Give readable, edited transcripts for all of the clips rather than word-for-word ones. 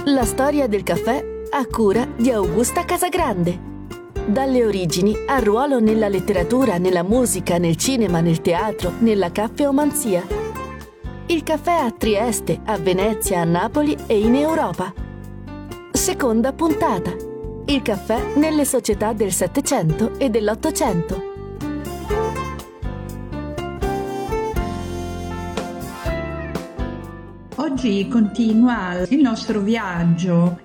La storia del caffè a cura di Augusta Casagrande. Dalle origini al ruolo nella letteratura, nella musica, nel cinema, nel teatro, nella caffeomanzia. Il caffè a Trieste, a Venezia, a Napoli e in Europa. Seconda puntata. Il caffè nelle società del Settecento e dell'Ottocento. Oggi continua il nostro viaggio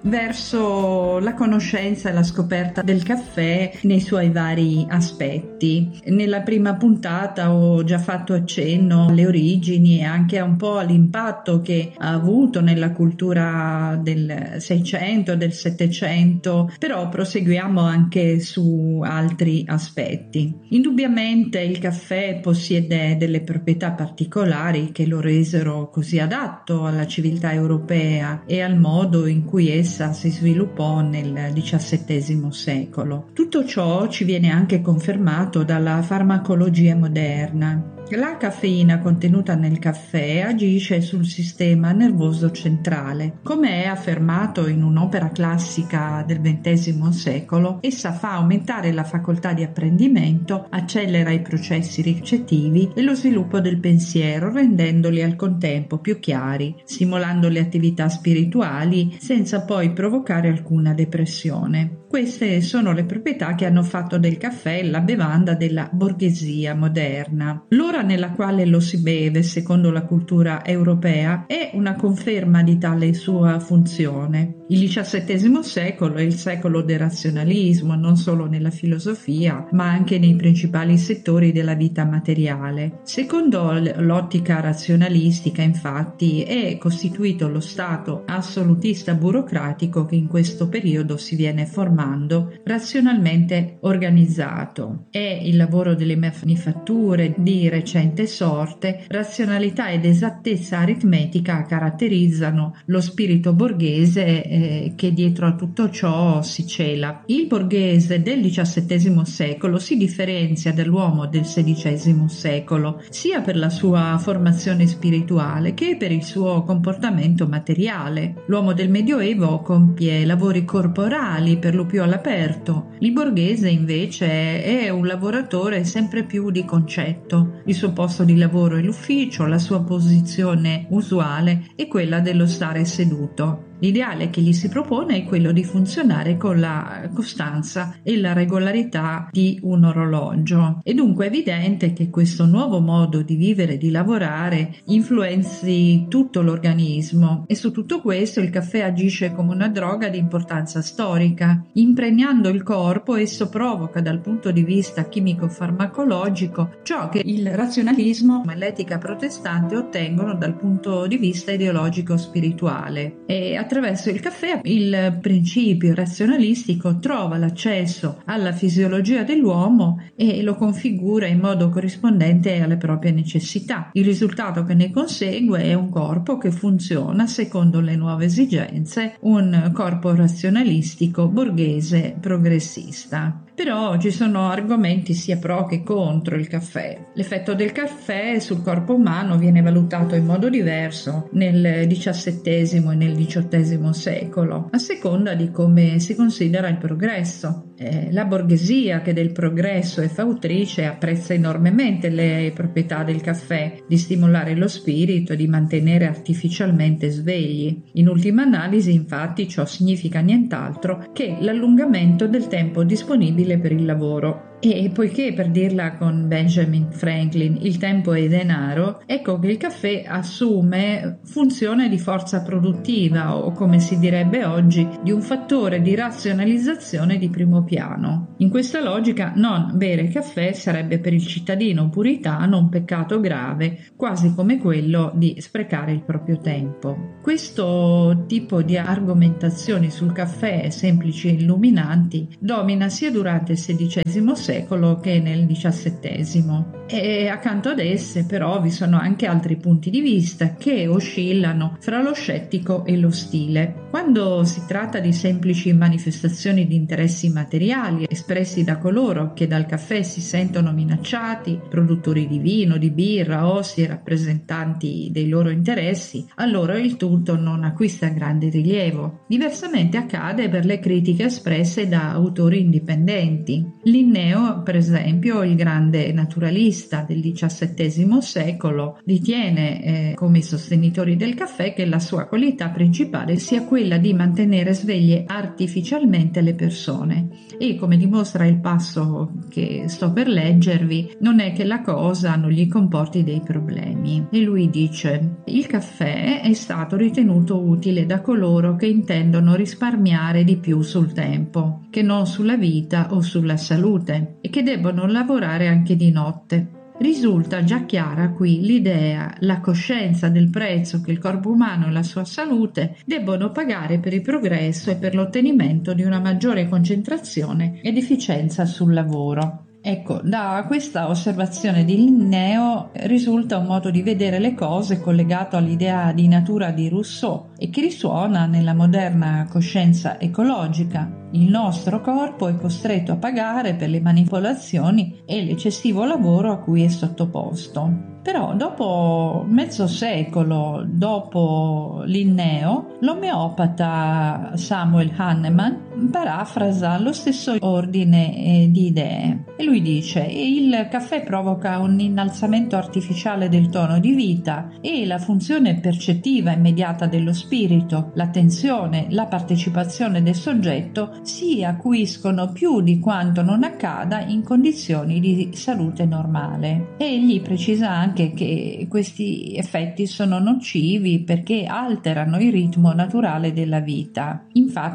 verso la conoscenza e la scoperta del caffè nei suoi vari aspetti. Nella prima puntata ho già fatto accenno alle origini e anche un po' all'impatto che ha avuto nella cultura del Seicento, del Settecento, però proseguiamo anche su altri aspetti. Indubbiamente il caffè possiede delle proprietà particolari che lo resero così adatto alla civiltà europea e al modo in cui essa si sviluppò nel XVII secolo. Tutto ciò ci viene anche confermato dalla farmacologia moderna. La caffeina contenuta nel caffè agisce sul sistema nervoso centrale. Come è affermato in un'opera classica del XX secolo, essa fa aumentare la facoltà di apprendimento, accelera i processi ricettivi e lo sviluppo del pensiero, rendendoli al contempo più chiari, stimolando le attività spirituali senza poi provocare alcuna depressione. Queste sono le proprietà che hanno fatto del caffè la bevanda della borghesia moderna. L'ora nella quale lo si beve, secondo la cultura europea, è una conferma di tale sua funzione. Il XVII secolo è il secolo del razionalismo, non solo nella filosofia, ma anche nei principali settori della vita materiale. Secondo l'ottica razionalistica, infatti, è costituito lo Stato assolutista burocratico che in questo periodo si viene formando razionalmente organizzato. È il lavoro delle manifatture di recente sorte, razionalità ed esattezza aritmetica caratterizzano lo spirito borghese che dietro a tutto ciò si cela. Il borghese del XVII secolo si differenzia dall'uomo del XVI secolo, sia per la sua formazione spirituale che per il suo comportamento materiale. L'uomo del Medioevo compie lavori corporali per lo più all'aperto. Il borghese invece è un lavoratore sempre più di concetto. Il suo posto di lavoro è l'ufficio, la sua posizione usuale è quella dello stare seduto. L'ideale che gli si propone è quello di funzionare con la costanza e la regolarità di un orologio. È dunque evidente che questo nuovo modo di vivere e di lavorare influenzi tutto l'organismo, e su tutto questo il caffè agisce come una droga di importanza storica. Impregnando il corpo, esso provoca dal punto di vista chimico-farmacologico ciò che il razionalismo e l'etica protestante ottengono dal punto di vista ideologico-spirituale. E attraverso il caffè il principio razionalistico trova l'accesso alla fisiologia dell'uomo e lo configura in modo corrispondente alle proprie necessità. Il risultato che ne consegue è un corpo che funziona secondo le nuove esigenze, un corpo razionalistico borghese progressista. Però ci sono argomenti sia pro che contro il caffè. L'effetto del caffè sul corpo umano viene valutato in modo diverso nel XVII e nel XVIII secolo, a seconda di come si considera il progresso. La borghesia, che del progresso è fautrice, apprezza enormemente le proprietà del caffè di stimolare lo spirito e di mantenere artificialmente svegli. In ultima analisi, infatti, ciò significa nient'altro che l'allungamento del tempo disponibile per il lavoro. E poiché, per dirla con Benjamin Franklin, il tempo è denaro, ecco che il caffè assume funzione di forza produttiva, o come si direbbe oggi, di un fattore di razionalizzazione di primo piano. In questa logica, non bere caffè sarebbe per il cittadino puritano un peccato grave, quasi come quello di sprecare il proprio tempo. Questo tipo di argomentazioni sul caffè semplici e illuminanti domina sia durante il XVI secolo secolo che nel XVII. E accanto ad esse però vi sono anche altri punti di vista che oscillano fra lo scettico e lo stile. Quando si tratta di semplici manifestazioni di interessi materiali espressi da coloro che dal caffè si sentono minacciati, produttori di vino, di birra, ossi e rappresentanti dei loro interessi, allora il tutto non acquista grande rilievo. Diversamente accade per le critiche espresse da autori indipendenti. Linneo, per esempio, il grande naturalista del XVII secolo, ritiene, come i sostenitori del caffè, che la sua qualità principale sia quella di mantenere sveglie artificialmente le persone. E come dimostra il passo che sto per leggervi, non è che la cosa non gli comporti dei problemi. E lui dice: il caffè è stato ritenuto utile da coloro che intendono risparmiare di più sul tempo, che non sulla vita o sulla salute, e che debbono lavorare anche di notte. Risulta già chiara qui l'idea, la coscienza del prezzo che il corpo umano e la sua salute debbono pagare per il progresso e per l'ottenimento di una maggiore concentrazione ed efficienza sul lavoro. Ecco, da questa osservazione di Linneo risulta un modo di vedere le cose collegato all'idea di natura di Rousseau e che risuona nella moderna coscienza ecologica. Il nostro corpo è costretto a pagare per le manipolazioni e l'eccessivo lavoro a cui è sottoposto. Però dopo mezzo secolo dopo Linneo, l'omeopata Samuel Hahnemann parafrasa lo stesso ordine di idee e lui dice: il caffè provoca un innalzamento artificiale del tono di vita e la funzione percettiva immediata dello spirito, l'attenzione, la partecipazione del soggetto si acuiscono più di quanto non accada in condizioni di salute normale. E egli precisa anche che questi effetti sono nocivi perché alterano il ritmo naturale della vita.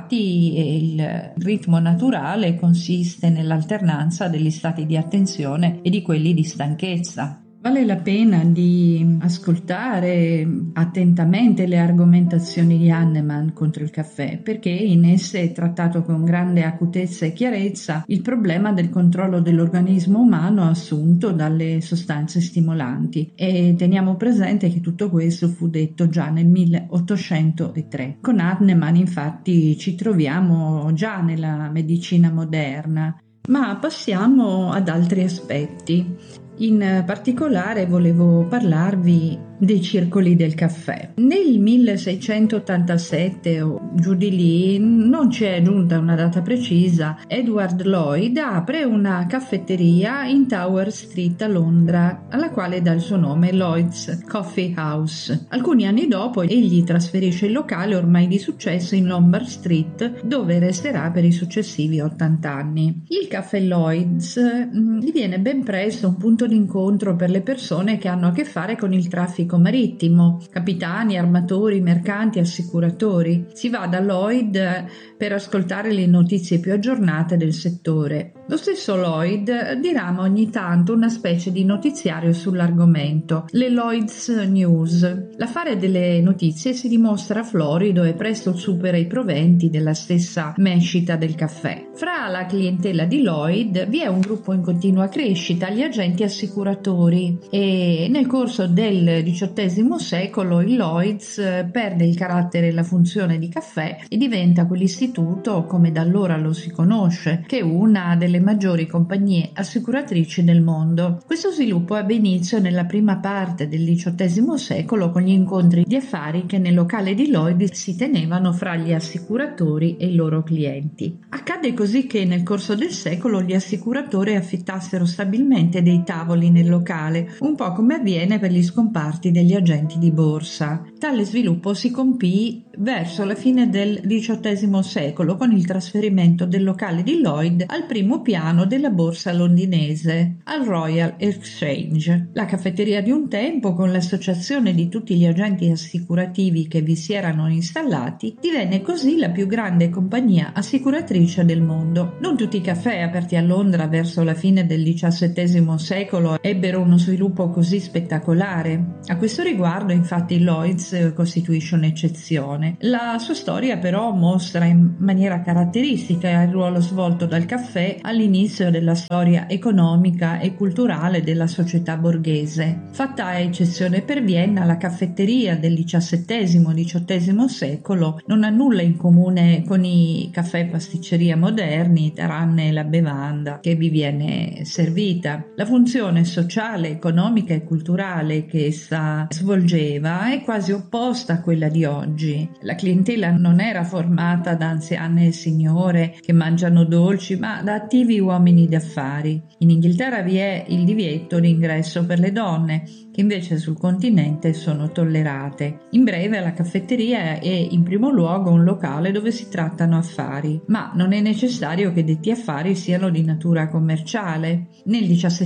Infatti il ritmo naturale consiste nell'alternanza degli stati di attenzione e di quelli di stanchezza. Vale la pena di ascoltare attentamente le argomentazioni di Hahnemann contro il caffè, perché in esse è trattato con grande acutezza e chiarezza il problema del controllo dell'organismo umano assunto dalle sostanze stimolanti, e teniamo presente che tutto questo fu detto già nel 1803. Con Hahnemann infatti ci troviamo già nella medicina moderna, ma passiamo ad altri aspetti. In particolare volevo parlarvi dei circoli del caffè. Nel 1687 o giù di lì, non ci è giunta una data precisa, Edward Lloyd apre una caffetteria in Tower Street a Londra, alla quale dà il suo nome, Lloyd's Coffee House. Alcuni anni dopo egli trasferisce il locale ormai di successo in Lombard Street, dove resterà per i successivi 80 anni. Il caffè Lloyd's diviene ben presto un punto d'incontro per le persone che hanno a che fare con il traffico marittimo, capitani, armatori, mercanti, assicuratori. Si va da Lloyd per ascoltare le notizie più aggiornate del settore. Lo stesso Lloyd dirama ogni tanto una specie di notiziario sull'argomento, le Lloyd's News. L'affare delle notizie si dimostra florido e presto supera i proventi della stessa mescita del caffè. Fra la clientela di Lloyd vi è un gruppo in continua crescita, gli agenti assicuratori, e nel corso del XVIII secolo il Lloyd's perde il carattere e la funzione di caffè e diventa quell'istituto, come da allora lo si conosce, che è una delle maggiori compagnie assicuratrici del mondo. Questo sviluppo ebbe inizio nella prima parte del XVIII secolo con gli incontri di affari che nel locale di Lloyd si tenevano fra gli assicuratori e i loro clienti. Accadde così che nel corso del secolo gli assicuratori affittassero stabilmente dei tavoli nel locale, un po' come avviene per gli scomparti degli agenti di borsa. Tale sviluppo si compì verso la fine del XVIII secolo con il trasferimento del locale di Lloyd al primo piano della borsa londinese, al Royal Exchange. La caffetteria di un tempo, con l'associazione di tutti gli agenti assicurativi che vi si erano installati, divenne così la più grande compagnia assicuratrice del mondo. Non tutti i caffè aperti a Londra verso la fine del XVII secolo ebbero uno sviluppo così spettacolare. A questo riguardo, infatti, Lloyd's costituisce un'eccezione. produzione. La sua storia però mostra in maniera caratteristica il ruolo svolto dal caffè all'inizio della storia economica e culturale della società borghese. Fatta eccezione per Vienna, la caffetteria del XVII-XVIII secolo non ha nulla in comune con i caffè pasticceria moderni, tranne la bevanda che vi viene servita. La funzione sociale, economica e culturale che essa svolgeva è quasi opposta a quella di oggi. La clientela non era formata da anziane signore che mangiano dolci, ma da attivi uomini d'affari. In Inghilterra vi è il divieto di ingresso per le donne, che invece sul continente sono tollerate. In breve, la caffetteria è in primo luogo un locale dove si trattano affari, ma non è necessario che detti affari siano di natura commerciale. Nel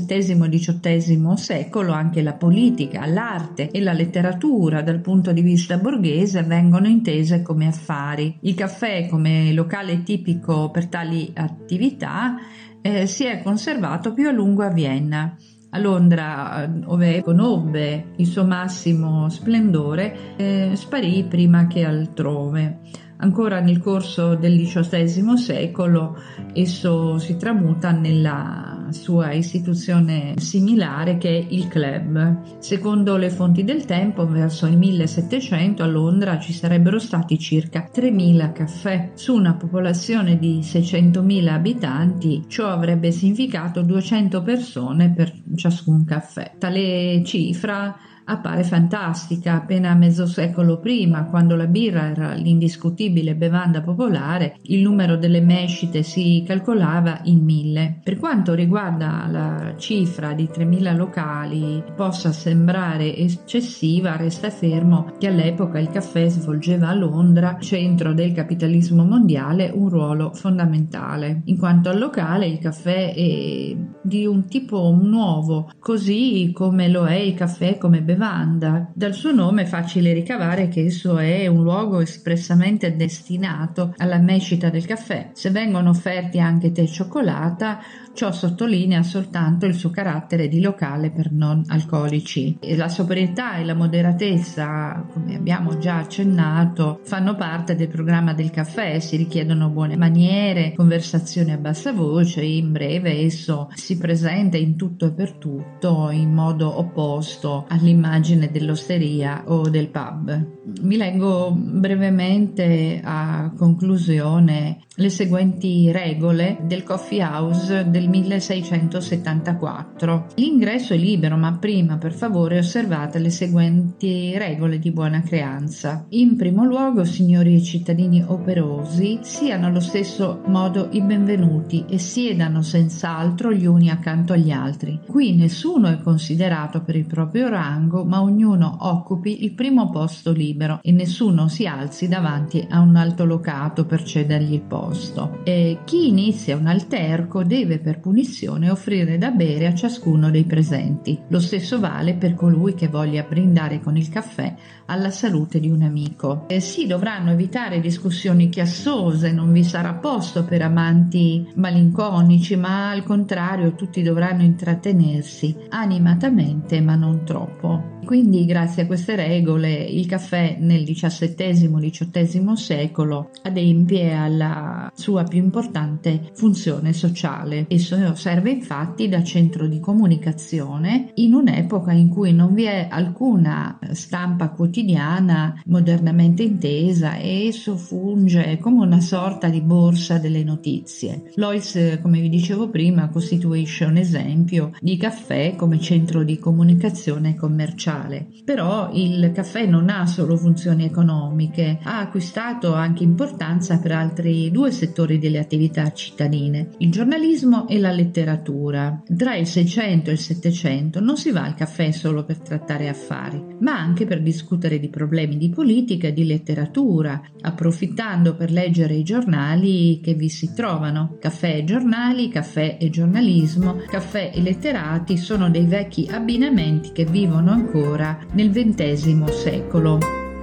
XVII-XVIII secolo anche la politica, l'arte e la letteratura dal punto di vista borghese vengono intese come affari. Il caffè come locale tipico per tali attività si è conservato più a lungo a Vienna. A Londra, dove conobbe il suo massimo splendore, sparì prima che altrove. Ancora nel corso del XVIII secolo esso si tramuta nella sua istituzione similare che è il club. Secondo le fonti del tempo, verso il 1700 a Londra ci sarebbero stati circa 3.000 caffè. Su una popolazione di 600.000 abitanti, ciò avrebbe significato 200 persone per ciascun caffè. Tale cifra appare fantastica appena mezzo secolo prima, quando la birra era l'indiscutibile bevanda popolare, il numero delle mescite si calcolava in 1.000. Per quanto riguarda la cifra di 3.000 locali possa sembrare eccessiva, resta fermo che all'epoca il caffè svolgeva a Londra, centro del capitalismo mondiale, un ruolo fondamentale. In quanto al locale, il caffè è di un tipo nuovo, così come lo è il caffè come bevanda. Dal suo nome è facile ricavare che esso è un luogo espressamente destinato alla mescita del caffè. Se vengono offerti anche tè e cioccolata, ciò sottolinea soltanto il suo carattere di locale per non alcolici. E la sobrietà e la moderatezza, come abbiamo già accennato, fanno parte del programma del caffè. Si richiedono buone maniere, conversazioni a bassa voce. In breve, esso si presenta in tutto e per tutto in modo opposto all'immagine dell'osteria o del pub. Vi leggo brevemente a conclusione le seguenti regole del Coffee House del 1674. L'ingresso è libero, ma prima, per favore, osservate le seguenti regole di buona creanza. In primo luogo, signori e cittadini operosi, siano allo stesso modo i benvenuti e siedano senz'altro gli uni accanto agli altri. Qui nessuno è considerato per il proprio rango, ma ognuno occupi il primo posto libero e nessuno si alzi davanti a un altolocato per cedergli il posto. E chi inizia un alterco deve per punizione offrire da bere a ciascuno dei presenti. Lo stesso vale per colui che voglia brindare con il caffè alla salute di un amico. Si dovranno evitare discussioni chiassose, non vi sarà posto per amanti malinconici, ma al contrario tutti dovranno intrattenersi animatamente ma non troppo. Quindi, grazie a queste regole, il caffè nel XVII-XVIII secolo adempie alla sua più importante funzione sociale. Esso serve infatti da centro di comunicazione in un'epoca in cui non vi è alcuna stampa quotidiana modernamente intesa e esso funge come una sorta di borsa delle notizie. Lois, come vi dicevo prima, costituisce un esempio di caffè come centro di comunicazione commerciale. Però il caffè non ha solo funzioni economiche, ha acquistato anche importanza per altri due settori delle attività cittadine, il giornalismo e la letteratura. Tra il 600 e il 700 non si va al caffè solo per trattare affari, ma anche per discutere di problemi di politica e di letteratura, approfittando per leggere i giornali che vi si trovano. Caffè e giornali, caffè e giornalismo, caffè e letterati sono dei vecchi abbinamenti che vivono ancora nel XX secolo.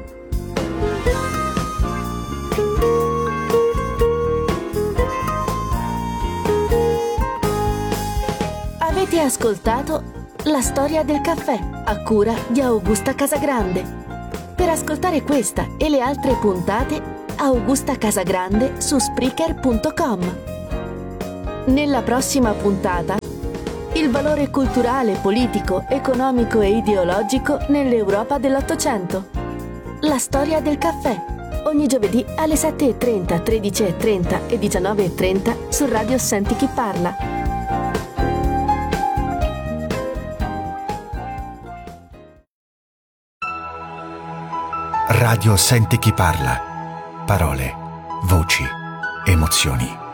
Avete ascoltato La storia del caffè a cura di Augusta Casagrande. Per ascoltare questa e le altre puntate, Augusta Casagrande su Spreaker.com. Nella prossima puntata, il valore culturale, politico, economico e ideologico nell'Europa dell'Ottocento. La storia del caffè. Ogni giovedì alle 7:30, 13:30 e 19:30 su Radio Senti Chi Parla. Radio Senti Chi Parla. Parole, voci, emozioni.